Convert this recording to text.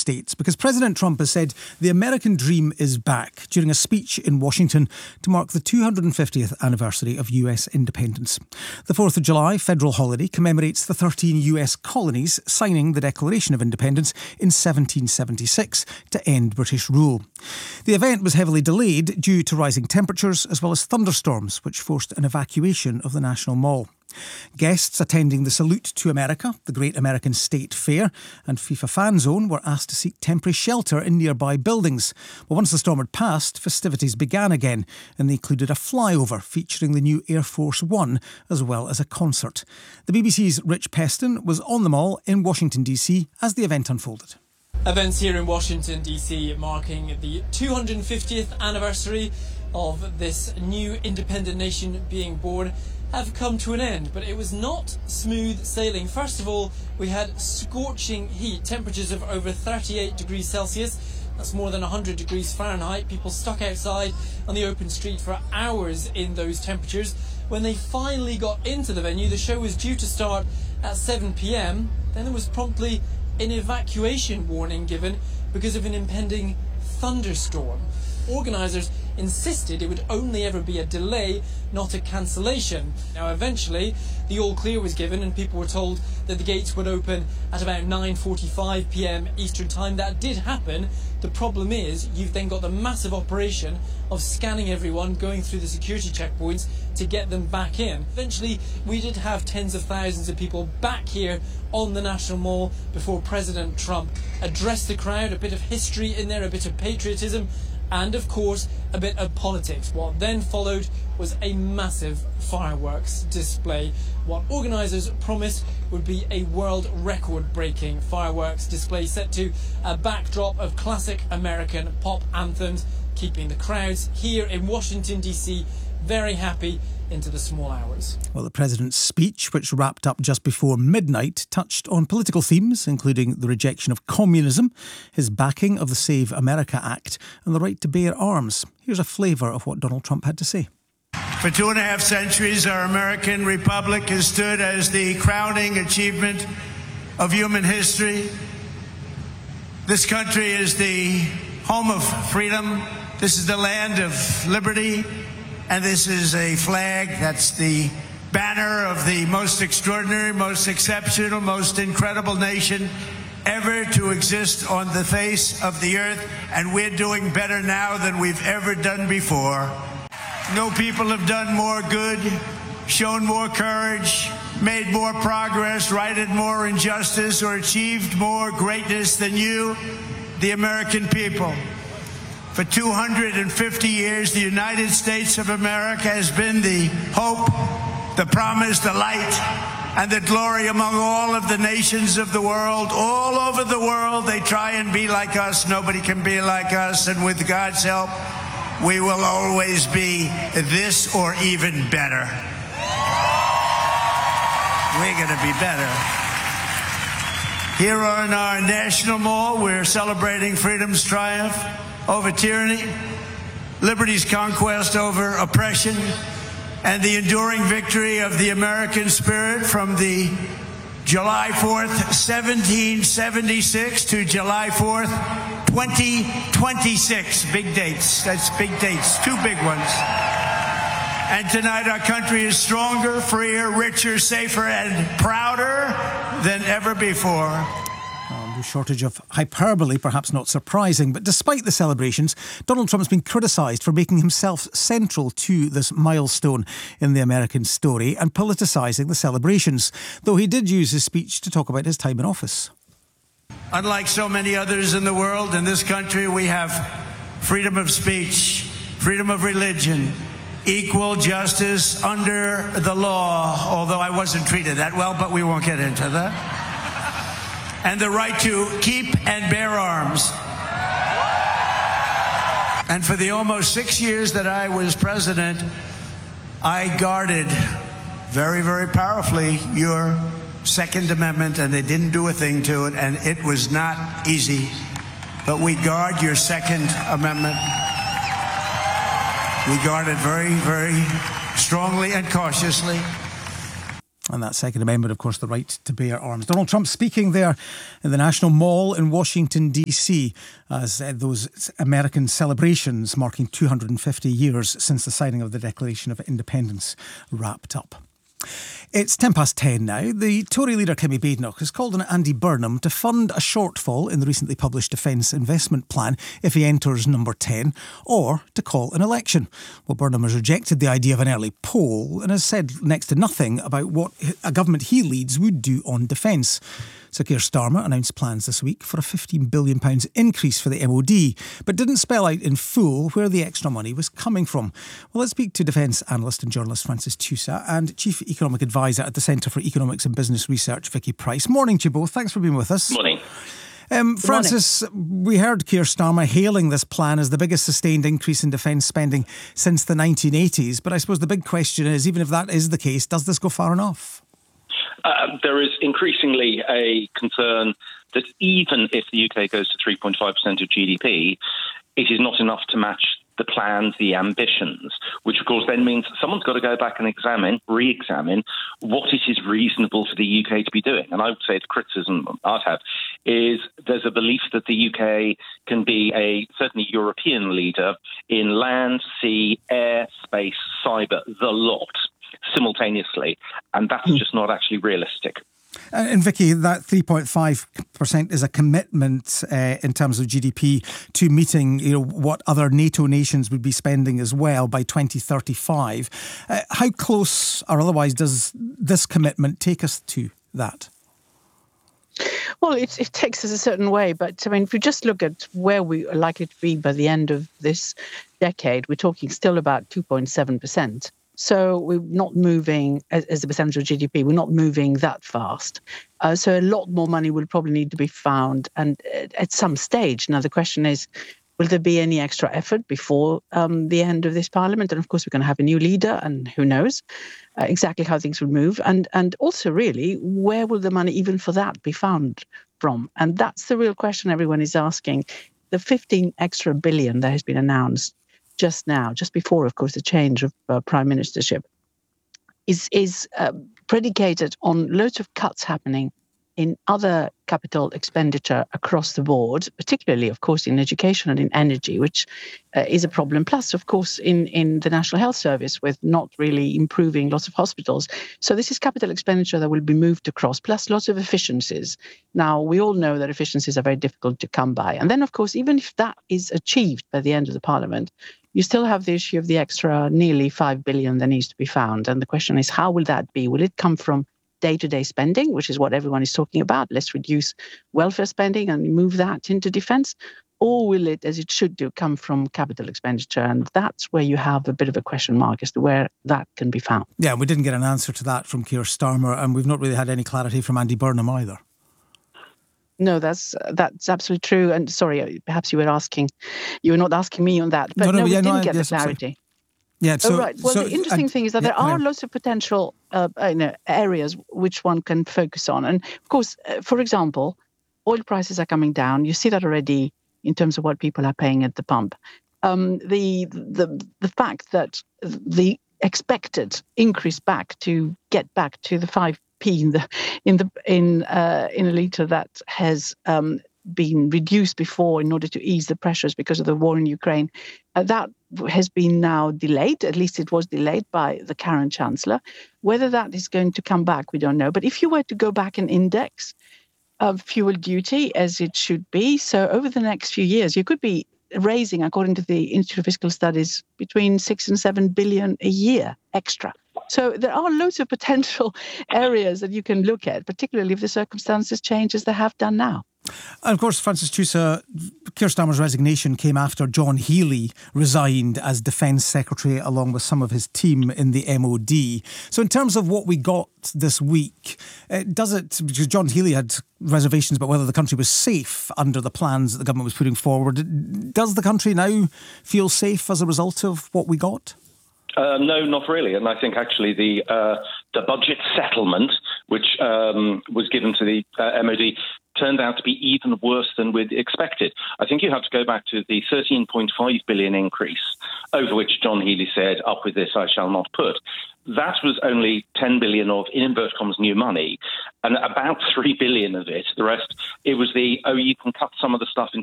States because President Trump has said the American dream is back during a speech in Washington to mark the 250th anniversary of US independence. The 4th of July, federal holiday, commemorates the 13 US colonies signing the Declaration of Independence in 1776 to end British rule. The event was heavily delayed due to rising temperatures as well as thunderstorms, which forced an evacuation of the National Mall. Guests attending the Salute to America, the Great American State Fair, and FIFA Fan Zone were asked to seek temporary shelter in nearby buildings. Well, once the storm had passed, festivities began again, and they included a flyover featuring the new Air Force One, as well as a concert. The BBC's Rich Peston was on the Mall in Washington, D.C. as the event unfolded. Events here in Washington, D.C. marking the 250th anniversary of this new independent nation being born have come to an end, but it was not smooth sailing. First of all, we had scorching heat, temperatures of over 38 degrees Celsius. That's more than 100 degrees Fahrenheit. People stuck outside on the open street for hours in those temperatures. When they finally got into the venue, the show was due to start at 7 p.m. Then there was promptly an evacuation warning given because of an impending thunderstorm. Organisers insisted it would only ever be a delay, not a cancellation. Now, eventually, the all clear was given and people were told that the gates would open at about 9:45 p.m. Eastern Time. That did happen. The problem is you've then got the massive operation of scanning everyone, going through the security checkpoints to get them back in. Eventually, we did have tens of thousands of people back here on the National Mall before President Trump addressed the crowd. A bit of history in there, a bit of patriotism, and of course a bit of politics. What then followed was a massive fireworks display. What organisers promised would be a world record breaking fireworks display set to a backdrop of classic American pop anthems, keeping the crowds here in Washington DC very happy into the small hours. Well, the President's speech, which wrapped up just before midnight, touched on political themes, including the rejection of communism, his backing of the Save America Act, and the right to bear arms. Here's a flavour of what Donald Trump had to say. For 2.5 centuries, our American republic has stood as the crowning achievement of human history. This country is the home of freedom. This is the land of liberty. And this is a flag that's the banner of the most extraordinary, most exceptional, most incredible nation ever to exist on the face of the earth. And we're doing better now than we've ever done before. No people have done more good, shown more courage, made more progress, righted more injustice, or achieved more greatness than you, the American people. For 250 years, the United States of America has been the hope, the promise, the light, and the glory among all of the nations of the world. All over the world, they try and be like us. Nobody can be like us. And with God's help, we will always be this or even better. We're going to be better. Here on our National Mall, we're celebrating freedom's triumph over tyranny, liberty's conquest over oppression, and the enduring victory of the American spirit from the July 4th, 1776 to July 4th, 2026. Big dates. That's big dates. Two big ones. And tonight our country is stronger, freer, richer, safer, and prouder than ever before. No shortage of hyperbole, perhaps not surprising, but despite the celebrations, Donald Trump's been criticised for making himself central to this milestone in the American story and politicising the celebrations, though he did use his speech to talk about his time in office. Unlike so many others in the world, in this country we have freedom of speech, freedom of religion, equal justice under the law, although I wasn't treated that well, but we won't get into that. And the right to keep and bear arms. And for the almost 6 years that I was president, I guarded very, very powerfully your Second Amendment, and they didn't do a thing to it, and it was not easy. But we guard your Second Amendment. We guard it very, very strongly and cautiously. And that Second Amendment, of course, the right to bear arms. Donald Trump speaking there in the National Mall in Washington, D.C. as those American celebrations marking 250 years since the signing of the Declaration of Independence wrapped up. It's 10 now. The Tory leader Kemi Badenoch has called on Andy Burnham to fund a shortfall in the recently published Defence Investment Plan if he enters number 10, or to call an election. Well, Burnham has rejected the idea of an early poll and has said next to nothing about what a government he leads would do on defence. Sir Keir Starmer announced plans this week for a £15 billion increase for the MOD, but didn't spell out in full where the extra money was coming from. Well, let's speak to defence analyst and journalist Francis Tusa and Chief Economic Advisor at the Centre for Economics and Business Research, Vicky Price. Morning to you both. Thanks for being with us. Morning. Francis, we heard Keir Starmer hailing this plan as the biggest sustained increase in defence spending since the 1980s. But I suppose the big question is, even if that is the case, does this go far enough? There is increasingly a concern that even if the UK goes to 3.5% of GDP, it is not enough to match the plans, the ambitions, which of course then means someone's got to go back and re-examine what it is reasonable for the UK to be doing. And I would say the criticism I'd have is there's a belief that the UK can be a certainly European leader in land, sea, air, space, cyber, the lot, simultaneously, and that's just not actually realistic. And Vicky, that 3.5% is a commitment in terms of GDP to meeting, what other NATO nations would be spending as well by 2035. How close or otherwise does this commitment take us to that? Well, it takes us a certain way, but if we just look at where we are likely to be by the end of this decade, we're talking still about 2.7%. So we're not moving, as a percentage of GDP, we're not moving that fast. So a lot more money will probably need to be found and at some stage. Now, the question is, will there be any extra effort before the end of this parliament? And of course, we're going to have a new leader, and who knows exactly how things will move. And also, really, where will the money even for that be found from? And that's the real question everyone is asking. The 15 extra billion that has been announced just now, just before, of course, the change of prime ministership, is predicated on loads of cuts happening in other capital expenditure across the board, particularly, of course, in education and in energy, which is a problem. Plus, of course, in the National Health Service, with not really improving lots of hospitals. So this is capital expenditure that will be moved across, plus lots of efficiencies. Now, we all know that efficiencies are very difficult to come by. And then, of course, even if that is achieved by the end of the parliament, you still have the issue of the extra nearly 5 billion that needs to be found. And the question is, how will that be? Will it come from day-to-day spending, which is what everyone is talking about? Let's reduce welfare spending and move that into defence. Or will it, as it should do, come from capital expenditure? And that's where you have a bit of a question mark as to where that can be found. Yeah, we didn't get an answer to that from Keir Starmer, and we've not really had any clarity from Andy Burnham either. No, that's absolutely true. And sorry, perhaps you were not asking me on that, but we didn't get the clarity. Yeah. So, right. Well, the interesting thing is that there are lots of potential areas which one can focus on. And of course, for example, oil prices are coming down. You see that already in terms of what people are paying at the pump. The fact that the expected increase get back to the 5p in a litre that has been reduced before in order to ease the pressures because of the war in Ukraine, that has been now delayed. At least it was delayed by the current Chancellor. Whether that is going to come back, we don't know. But if you were to go back and index fuel duty as it should be, so over the next few years, you could be raising, according to the Institute of Fiscal Studies, between 6 and 7 billion a year extra. So there are loads of potential areas that you can look at, particularly if the circumstances change as they have done now. And of course, Francis Tusa, Keir Starmer's resignation came after John Healey resigned as Defence Secretary along with some of his team in the MOD. So in terms of what we got this week, because John Healey had reservations about whether the country was safe under the plans that the government was putting forward, does the country now feel safe as a result of what we got? No, not really. And I think actually the budget settlement, which was given to the MOD, turned out to be even worse than we'd expected. I think you have to go back to the 13.5 billion increase, over which John Healey said, "Up with this, I shall not put." That was only 10 billion of, in inverted commas, new money, and about 3 billion of it, the rest, it was you can cut some of the stuff in